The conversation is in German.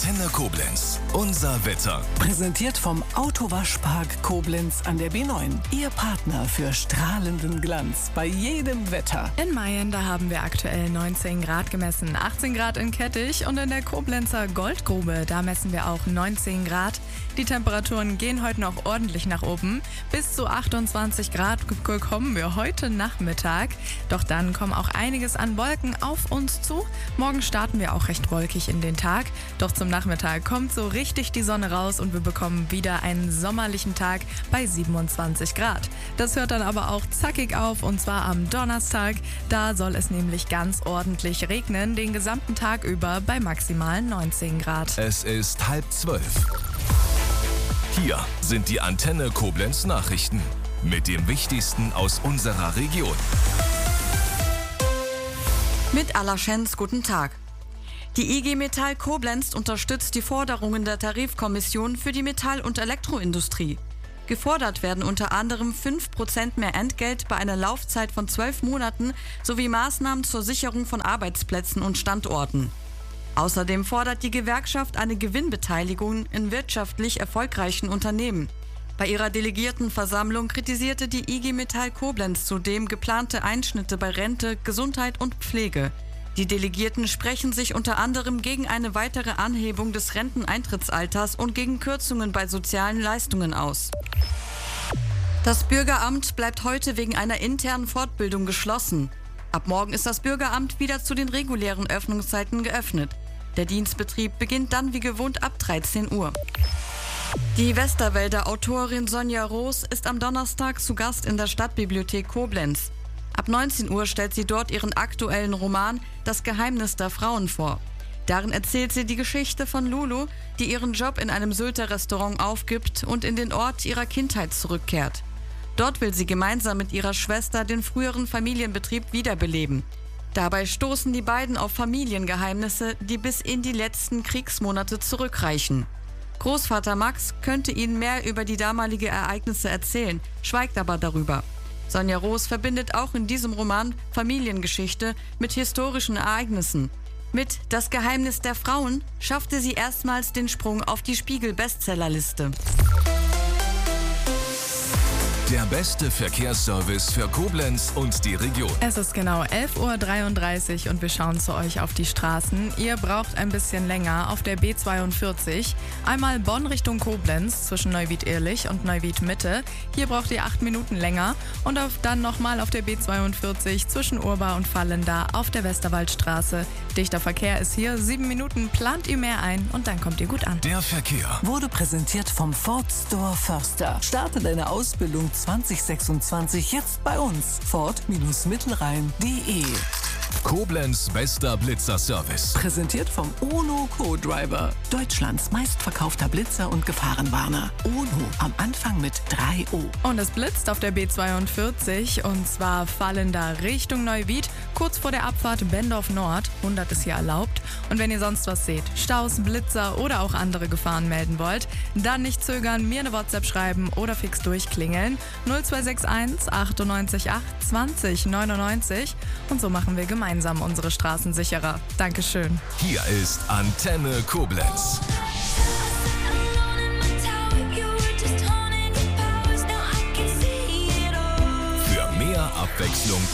Antenne Koblenz. Unser Wetter. Präsentiert vom Autowaschpark Koblenz an der B9. Ihr Partner für strahlenden Glanz bei jedem Wetter. In Mayen, da haben wir aktuell 19 Grad gemessen, 18 Grad in Kettich und in der Koblenzer Goldgrube, da messen wir auch 19 Grad. Die Temperaturen gehen heute noch ordentlich nach oben. Bis zu 28 Grad kommen wir heute Nachmittag. Doch dann kommen auch einiges an Wolken auf uns zu. Morgen starten wir auch recht wolkig in den Tag. Doch zum Nachmittag kommt so richtig die Sonne raus und wir bekommen wieder einen sommerlichen Tag bei 27 Grad. Das hört dann aber auch zackig auf und zwar am Donnerstag. Da soll es nämlich ganz ordentlich regnen, den gesamten Tag über bei maximal 19 Grad. Es ist 11:30. Hier sind die Antenne Koblenz Nachrichten mit dem Wichtigsten aus unserer Region. Mit Alaschenz, guten Tag. Die IG Metall Koblenz unterstützt die Forderungen der Tarifkommission für die Metall- und Elektroindustrie. Gefordert werden unter anderem 5% mehr Entgelt bei einer Laufzeit von 12 Monaten sowie Maßnahmen zur Sicherung von Arbeitsplätzen und Standorten. Außerdem fordert die Gewerkschaft eine Gewinnbeteiligung in wirtschaftlich erfolgreichen Unternehmen. Bei ihrer Delegiertenversammlung kritisierte die IG Metall Koblenz zudem geplante Einschnitte bei Rente, Gesundheit und Pflege. Die Delegierten sprechen sich unter anderem gegen eine weitere Anhebung des Renteneintrittsalters und gegen Kürzungen bei sozialen Leistungen aus. Das Bürgeramt bleibt heute wegen einer internen Fortbildung geschlossen. Ab morgen ist das Bürgeramt wieder zu den regulären Öffnungszeiten geöffnet. Der Dienstbetrieb beginnt dann wie gewohnt ab 13 Uhr. Die Westerwälder Autorin Sonja Roos ist am Donnerstag zu Gast in der Stadtbibliothek Koblenz. Ab 19 Uhr stellt sie dort ihren aktuellen Roman Das Geheimnis der Frauen vor. Darin erzählt sie die Geschichte von Lulu, die ihren Job in einem Sylter Restaurant aufgibt und in den Ort ihrer Kindheit zurückkehrt. Dort will sie gemeinsam mit ihrer Schwester den früheren Familienbetrieb wiederbeleben. Dabei stoßen die beiden auf Familiengeheimnisse, die bis in die letzten Kriegsmonate zurückreichen. Großvater Max könnte ihnen mehr über die damaligen Ereignisse erzählen, schweigt aber darüber. Sonja Roos verbindet auch in diesem Roman Familiengeschichte mit historischen Ereignissen. Mit Das Geheimnis der Frauen schaffte sie erstmals den Sprung auf die Spiegel-Bestsellerliste. Der beste Verkehrsservice für Koblenz und die Region. Es ist genau 11:33 Uhr und wir schauen zu euch auf die Straßen. Ihr braucht ein bisschen länger auf der B42. Einmal Bonn Richtung Koblenz zwischen Neuwied-Ehrlich und Neuwied-Mitte. Hier braucht ihr 8 Minuten länger. Und dann nochmal auf der B42 zwischen Urbar und Fallenda auf der Westerwaldstraße. Dichter Verkehr ist hier. 7 Minuten plant ihr mehr ein und dann kommt ihr gut an. Der Verkehr Wurde präsentiert vom Ford Store Förster. Starte deine Ausbildung 2026 jetzt bei uns. Ford-Mittelrhein.de. Koblenz bester Blitzer-Service. Präsentiert vom Ono Co-Driver. Deutschlands meistverkaufter Blitzer und Gefahrenwarner. Ono am Anfang mit 3 O. Und es blitzt auf der B42 und zwar Fallenda Richtung Neuwied, kurz vor der Abfahrt Bendorf Nord. 100 ist hier erlaubt. Und wenn ihr sonst was seht, Staus, Blitzer oder auch andere Gefahren melden wollt, dann nicht zögern, mir eine WhatsApp schreiben oder fix durchklingeln. 0261 98 8 20 99 und so machen wir gemeinsam unsere Straßen sicherer. Dankeschön. Hier ist Antenne Koblenz. Für mehr Abwechslung